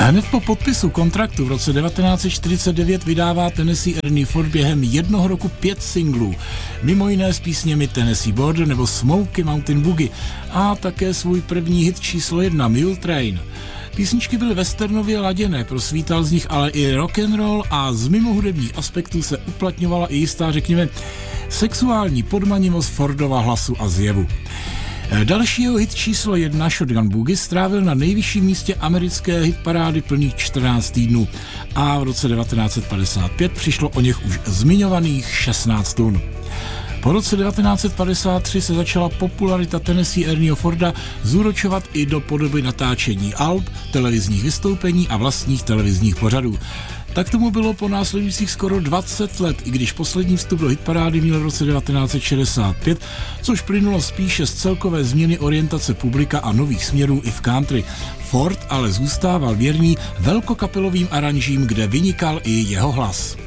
Hned po podpisu kontraktu v roce 1949 vydává Tennessee Ernie Ford během jednoho roku 5 singlů, mimo jiné s písněmi Tennessee Border nebo Smoky Mountain Boogie a také svůj první hit číslo 1 Mule Train. Písničky byly westernově laděné, prosvítal z nich ale i rock and roll a z mimohudebních aspektů se uplatňovala i jistá, řekněme, sexuální podmanivost Fordova hlasu a zjevu. Dalšího hit číslo 1 Shotgun Boogie strávil na nejvyšším místě americké hitparády plných 14 týdnů a v roce 1955 přišlo o něch už zmiňovaných 16 tun. Po roce 1953 se začala popularita Tennessee Ernieho Forda zúročovat i do podoby natáčení alb, televizních vystoupení a vlastních televizních pořadů. Tak tomu bylo po následujících skoro 20 let, i když poslední vstup do hitparády měl v roce 1965, což plynulo spíše z celkové změny orientace publika a nových směrů i v country. Ford ale zůstával věrný velkokapelovým aranžím, kde vynikal i jeho hlas.